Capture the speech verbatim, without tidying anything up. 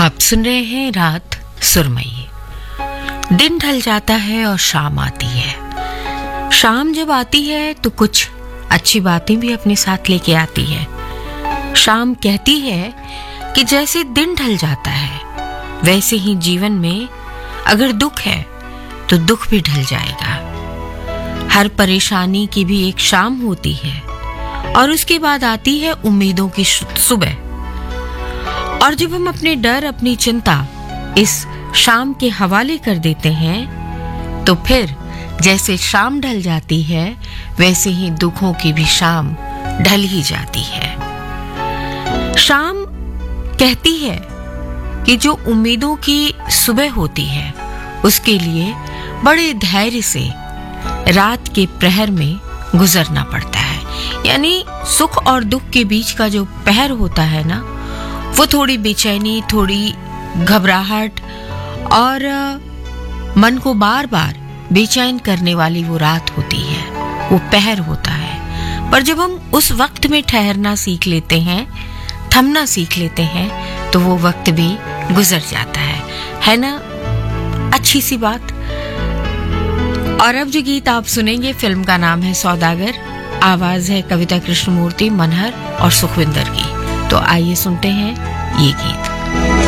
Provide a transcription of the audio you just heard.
आप सुन रहे हैं रात सुरमई। दिन ढल जाता है और शाम आती है। शाम जब आती है तो कुछ अच्छी बातें भी अपने साथ लेके आती है। शाम कहती है कि जैसे दिन ढल जाता है वैसे ही जीवन में अगर दुख है तो दुख भी ढल जाएगा। हर परेशानी की भी एक शाम होती है और उसके बाद आती है उम्मीदों की सुबह। और जब हम अपने डर, अपनी चिंता इस शाम के हवाले कर देते हैं तो फिर जैसे शाम ढल जाती है वैसे ही दुखों की भी शाम ढल ही जाती है। शाम कहती है कि जो उम्मीदों की सुबह होती है उसके लिए बड़े धैर्य से रात के प्रहर में गुजरना पड़ता है। यानी सुख और दुख के बीच का जो पहर होता है ना, वो थोड़ी बेचैनी, थोड़ी घबराहट और मन को बार बार बेचैन करने वाली वो रात होती है, वो पहर होता है। पर जब हम उस वक्त में ठहरना सीख लेते हैं, थमना सीख लेते हैं, तो वो वक्त भी गुजर जाता है है ना? अच्छी सी बात। और अब जो गीत आप सुनेंगे, फिल्म का नाम है सौदागर। आवाज है कविता कृष्णमूर्ति, मनहर और सुखविंदर की। तो आइए सुनते हैं ये गीत।